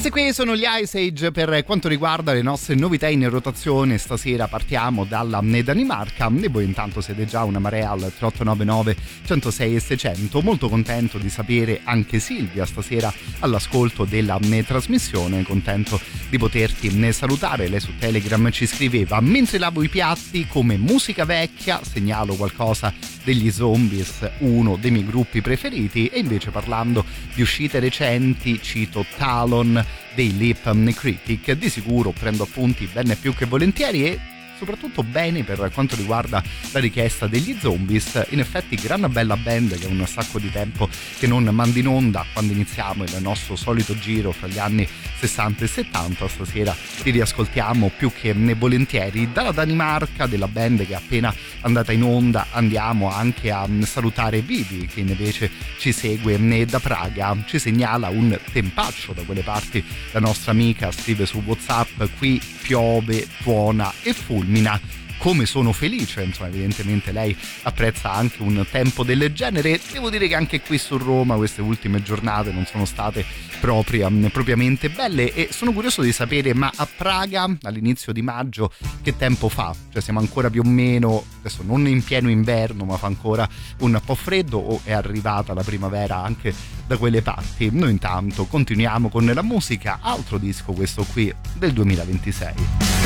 Questi qui sono gli Ice Age per quanto riguarda le nostre novità in rotazione. Stasera partiamo dalla Danimarca e voi intanto siete già una marea al 3899 106 e 600. Molto contento di sapere anche Silvia stasera all'ascolto della trasmissione, contento di poterti salutare. Lei su Telegram ci scriveva: mentre lavo i piatti come musica vecchia segnalo qualcosa degli Zombies, uno dei miei gruppi preferiti, e invece parlando di uscite recenti cito Talon dei Lip Critic. Di sicuro prendo appunti ben più che volentieri e soprattutto bene per quanto riguarda la richiesta degli Zombies. In effetti gran bella band che è un sacco di tempo che non manda in onda quando iniziamo il nostro solito giro fra gli anni 60 e 70. Stasera li riascoltiamo più che volentieri. Dalla Danimarca, della band che è appena andata in onda, andiamo anche a salutare Vivi, che invece ci segue da Praga. Ci segnala un tempaccio da quelle parti la nostra amica, scrive su WhatsApp: qui piove, tuona e fulmina. Come sono felice, insomma, evidentemente lei apprezza anche un tempo del genere. Devo dire che anche qui su Roma queste ultime giornate non sono state propriamente belle, e sono curioso di sapere, ma a Praga all'inizio di maggio che tempo fa? Cioè siamo ancora più o meno, adesso non in pieno inverno, ma fa ancora un po' freddo, o è arrivata la primavera anche da quelle parti? Noi intanto continuiamo con la musica, altro disco questo qui del 2026.